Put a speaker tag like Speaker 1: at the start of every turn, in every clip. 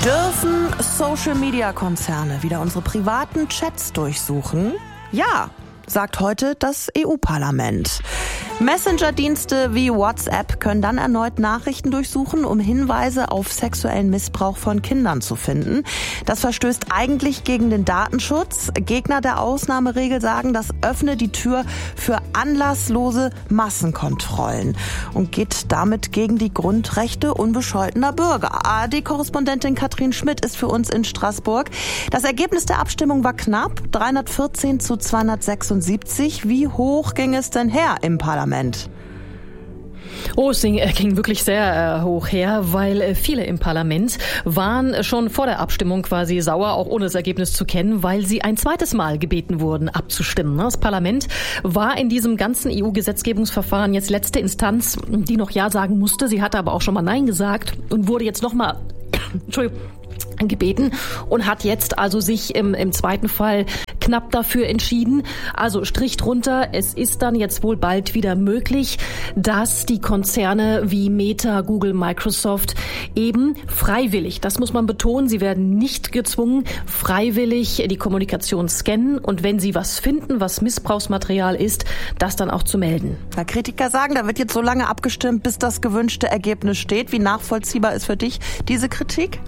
Speaker 1: Dürfen Social-Media-Konzerne wieder unsere privaten Chats durchsuchen? Ja, sagt heute das EU-Parlament. Messenger-Dienste wie WhatsApp können dann erneut Nachrichten durchsuchen, um Hinweise auf sexuellen Missbrauch von Kindern zu finden. Das verstößt eigentlich gegen den Datenschutz. Gegner der Ausnahmeregel sagen, das öffne die Tür für anlasslose Massenkontrollen und geht damit gegen die Grundrechte unbescholtener Bürger. ARD-Korrespondentin Katrin Schmidt ist für uns in Straßburg. Das Ergebnis der Abstimmung war knapp, 314 zu 276. Wie hoch ging es denn her im Parlament?
Speaker 2: Oh, es ging wirklich sehr hoch her, weil viele im Parlament waren schon vor der Abstimmung quasi sauer, auch ohne das Ergebnis zu kennen, weil sie ein zweites Mal gebeten wurden, abzustimmen. Das Parlament war in diesem ganzen EU-Gesetzgebungsverfahren jetzt letzte Instanz, die noch Ja sagen musste. Sie hatte aber auch schon mal Nein gesagt und wurde jetzt nochmal gebeten und hat jetzt also sich im zweiten Fall knapp dafür entschieden. Also Strich drunter, es ist dann jetzt wohl bald wieder möglich, dass die Konzerne wie Meta, Google, Microsoft eben freiwillig, das muss man betonen, sie werden nicht gezwungen, freiwillig die Kommunikation scannen und wenn sie was finden, was Missbrauchsmaterial ist, das dann auch zu melden.
Speaker 1: Na, Kritiker sagen, da wird jetzt so lange abgestimmt, bis das gewünschte Ergebnis steht. Wie nachvollziehbar ist für dich diese Kritik?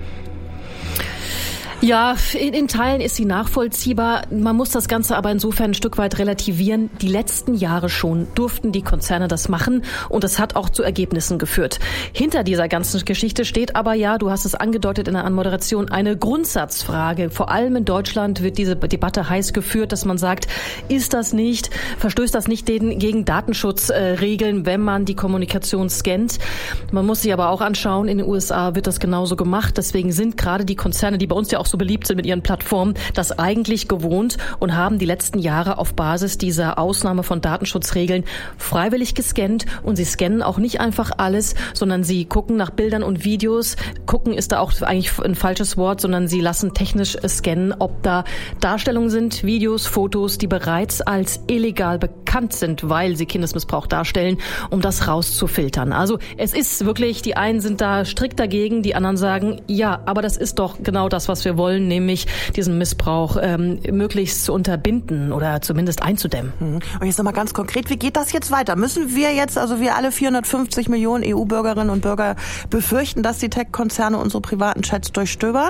Speaker 2: Ja, in Teilen ist sie nachvollziehbar. Man muss das Ganze aber insofern ein Stück weit relativieren. Die letzten Jahre schon durften die Konzerne das machen und es hat auch zu Ergebnissen geführt. Hinter dieser ganzen Geschichte steht aber, ja, du hast es angedeutet in der Anmoderation, eine Grundsatzfrage. Vor allem in Deutschland wird diese Debatte heiß geführt, dass man sagt, verstößt das nicht gegen Datenschutzregeln, wenn man die Kommunikation scannt. Man muss sich aber auch anschauen, in den USA wird das genauso gemacht. Deswegen sind gerade die Konzerne, die bei uns ja auch so beliebt sind mit ihren Plattformen, das eigentlich gewohnt und haben die letzten Jahre auf Basis dieser Ausnahme von Datenschutzregeln freiwillig gescannt und sie scannen auch nicht einfach alles, sondern sie gucken nach Bildern und Videos. Gucken ist da auch eigentlich ein falsches Wort, sondern sie lassen technisch scannen, ob da Darstellungen sind, Videos, Fotos, die bereits als illegal bekannt sind, weil sie Kindesmissbrauch darstellen, um das rauszufiltern. Also es ist wirklich, die einen sind da strikt dagegen, die anderen sagen, ja, aber das ist doch genau das, was wir wollen, nämlich diesen Missbrauch möglichst zu unterbinden oder zumindest einzudämmen.
Speaker 1: Und jetzt nochmal ganz konkret, wie geht das jetzt weiter? Müssen wir jetzt, also wir alle 450 Millionen EU-Bürgerinnen und Bürger befürchten, dass die Tech-Konzerne unsere privaten Chats durchstöbern?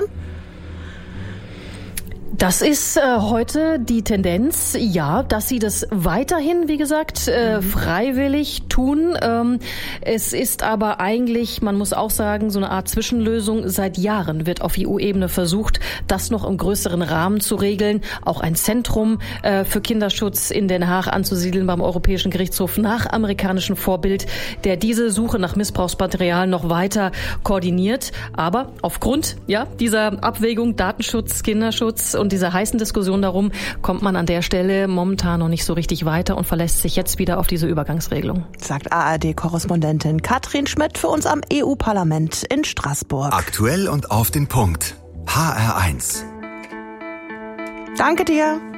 Speaker 2: Das ist heute die Tendenz, ja, dass sie das weiterhin, wie gesagt, freiwillig tun. Es ist aber eigentlich, man muss auch sagen, so eine Art Zwischenlösung. Seit Jahren wird auf EU-Ebene versucht, das noch im größeren Rahmen zu regeln. Auch ein Zentrum für Kinderschutz in Den Haag anzusiedeln beim Europäischen Gerichtshof nach amerikanischem Vorbild, der diese Suche nach Missbrauchsmaterial noch weiter koordiniert. Aber aufgrund dieser Abwägung Datenschutz, Kinderschutz und dieser heißen Diskussion darum, kommt man an der Stelle momentan noch nicht so richtig weiter und verlässt sich jetzt wieder auf diese Übergangsregelung.
Speaker 1: Sagt ARD-Korrespondentin Katrin Schmidt für uns am EU-Parlament in Straßburg.
Speaker 3: Aktuell und auf den Punkt. HR1.
Speaker 1: Danke dir.